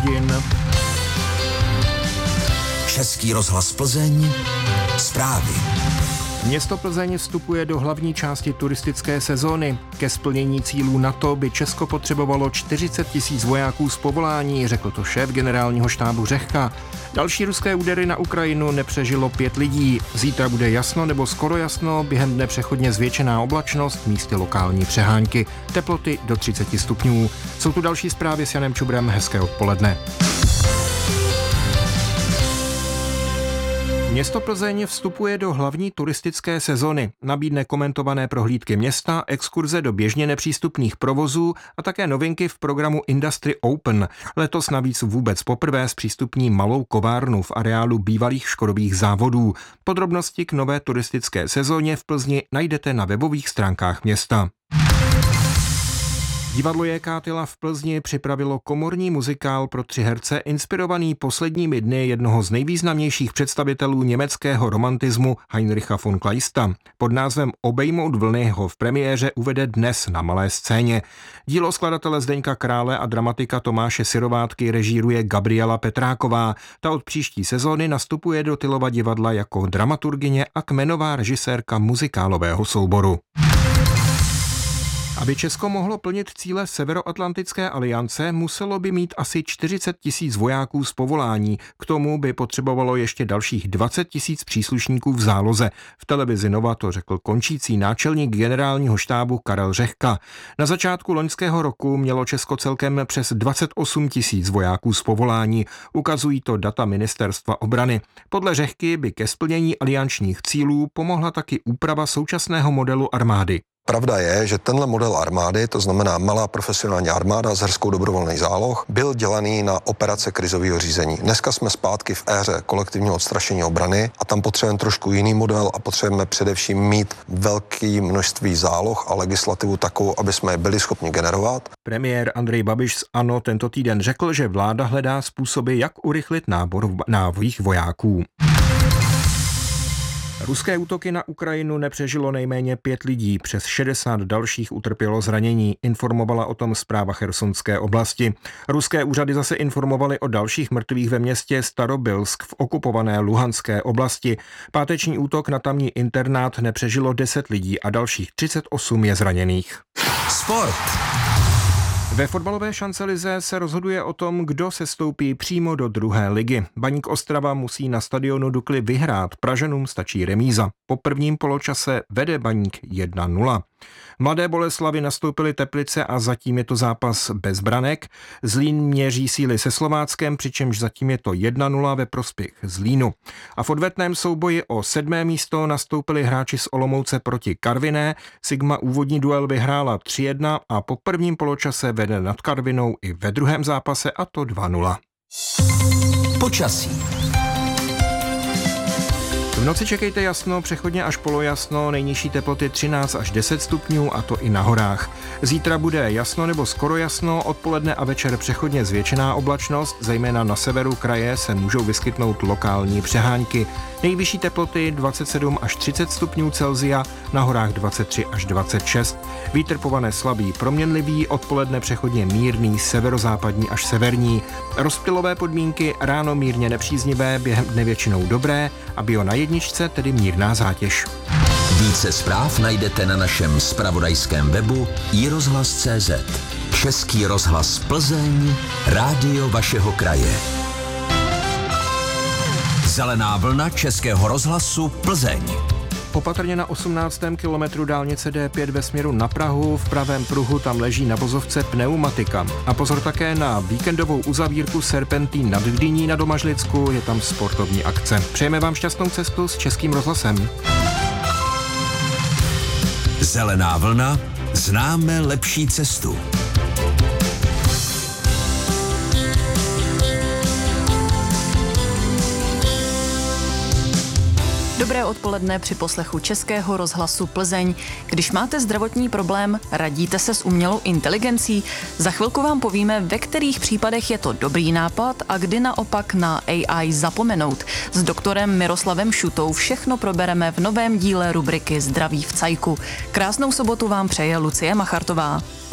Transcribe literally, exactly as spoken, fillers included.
hodin. Český rozhlas Plzeň, zprávy. Město Plzeň vstupuje do hlavní části turistické sezóny. Ke splnění cílů NATO by Česko potřebovalo čtyřicet tisíc vojáků z povolání, řekl to šéf generálního štábu Řehka. Další ruské údery na Ukrajinu nepřežilo pět lidí. Zítra bude jasno nebo skoro jasno, během dne přechodně zvětšená oblačnost, místy lokální přehánky, teploty do třicet stupňů. Jsou tu další zprávy s Janem Čubrem, hezké odpoledne. Město Plzeň vstupuje do hlavní turistické sezony. Nabídne komentované prohlídky města, exkurze do běžně nepřístupných provozů a také novinky v programu Industry Open. Letos navíc vůbec poprvé zpřístupní malou kovárnu v areálu bývalých škodových závodů. Podrobnosti k nové turistické sezóně v Plzni najdete na webových stránkách města. Divadlo J K Tyla v Plzni připravilo komorní muzikál pro tři herce inspirovaný posledními dny jednoho z nejvýznamnějších představitelů německého romantismu Heinricha von Kleista. Pod názvem Obejmout vlny ho v premiéře uvede dnes na malé scéně. Dílo skladatele Zdeňka Krále a dramatika Tomáše Syrovátky režíruje Gabriela Petráková. Ta od příští sezóny nastupuje do Tylova divadla jako dramaturgyně a kmenová režisérka muzikálového souboru. Aby Česko mohlo plnit cíle Severoatlantické aliance, muselo by mít asi čtyřicet tisíc vojáků z povolání. K tomu by potřebovalo ještě dalších dvacet tisíc příslušníků v záloze. V televizi Nova to řekl končící náčelník generálního štábu Karel Řehka. Na začátku loňského roku mělo Česko celkem přes dvacet osm tisíc vojáků z povolání. Ukazují to data ministerstva obrany. Podle Řehky by ke splnění aliančních cílů pomohla taky úprava současného modelu armády. Pravda je, že tenhle model armády, to znamená malá profesionální armáda s hrskou dobrovolných záloh, byl dělaný na operace krizového řízení. Dneska jsme zpátky v éře kolektivního odstrašení obrany a tam potřebujeme trošku jiný model a potřebujeme především mít velké množství záloh a legislativu takovou, aby jsme je byli schopni generovat. Premiér Andrej Babiš z ANO tento týden řekl, že vláda hledá způsoby, jak urychlit nábor nových vojáků. Ruské útoky na Ukrajinu nepřežilo nejméně pět lidí, přes šedesát dalších utrpělo zranění, informovala o tom správa Chersonské oblasti. Ruské úřady zase informovaly o dalších mrtvých ve městě Starobylsk v okupované Luhanské oblasti. Páteční útok na tamní internát nepřežilo deset lidí a dalších třicet osm je zraněných. Sport. Ve fotbalové šancelize se rozhoduje o tom, kdo se stoupí přímo do druhé ligy. Baník Ostrava musí na stadionu Dukly vyhrát, Pražanům stačí remíza. Po prvním poločase vede Baník jedna nula. Mladé Boleslavy nastoupily Teplice a zatím je to zápas bez branek. Zlín měří síly se Slováckem, přičemž zatím je to jedna nula ve prospěch Zlínu. A v odvetném souboji o sedmé místo nastoupili hráči z Olomouce proti Karviné. Sigma úvodní duel vyhrála tři jedna a po prvním poločase vede nad Karvinou i ve druhém zápase, a to dva nula. Počasí. V noci čekejte jasno, přechodně až polojasno, nejnižší teploty třináct až deset stupňů, a to i na horách. Zítra bude jasno nebo skoro jasno, odpoledne a večer přechodně zvětšená oblačnost, zejména na severu kraje se můžou vyskytnout lokální přehánky. Nejvyšší teploty dvacet sedm až třicet stupňů Celsia, na horách dvacet tři až dvacet šest. Vítr povane slabý, proměnlivý, odpoledne přechodně mírný, severozápadní až severní. Rozptylové podmínky, ráno mírně nepříznivé, během dne většinou dobré a bio na jedničce, tedy mírná zátěž. Více zpráv najdete na našem zpravodajském webu i rozhlas tečka cé zet. Český rozhlas Plzeň, rádio vašeho kraje. Zelená vlna Českého rozhlasu Plzeň. Opatrně na osmnáctém kilometru dálnice D pět ve směru na Prahu, v pravém pruhu tam leží na vozovce pneumatika. A pozor také na víkendovou uzavírku Serpentín nad Gdyní na Domažlicku, je tam sportovní akce. Přejeme vám šťastnou cestu s Českým rozhlasem. Zelená vlna, známe lepší cestu. Dobré odpoledne při poslechu Českého rozhlasu Plzeň. Když máte zdravotní problém, radíte se s umělou inteligencí? Za chvilku vám povíme, ve kterých případech je to dobrý nápad a kdy naopak na A I zapomenout. S doktorem Miroslavem Šutou všechno probereme v novém díle rubriky Zdraví v cajku. Krásnou sobotu vám přeje Lucie Machartová.